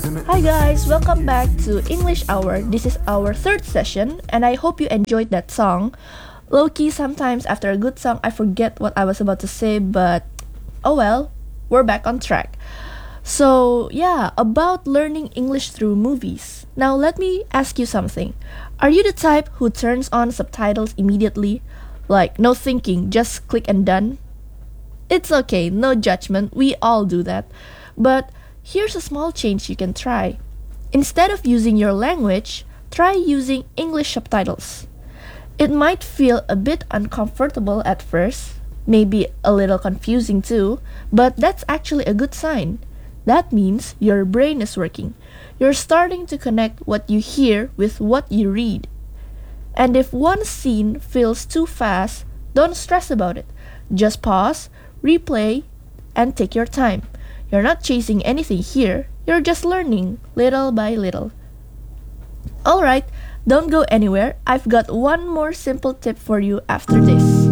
Hi guys, welcome back to English Hour. This is our third session, and I hope you enjoyed that song. Low key, sometimes after a good song, I forget what I was about to say, but oh well, we're back on track. So, yeah, about learning English through movies. Now, let me ask you something. Are you the type who turns on subtitles immediately? Like, no thinking, just click and done? It's okay, no judgment, we all do that. But here's a small change you can try. Instead of using your language, try using English subtitles. It might feel a bit uncomfortable at first, maybe a little confusing too, but that's actually a good sign. That means your brain is working. You're starting to connect what you hear with what you read. And if one scene feels too fast, don't stress about it. Just pause, replay, and take your time. You're not chasing anything here, you're just learning little by little. Alright, don't go anywhere. I've got one more simple tip for you after this.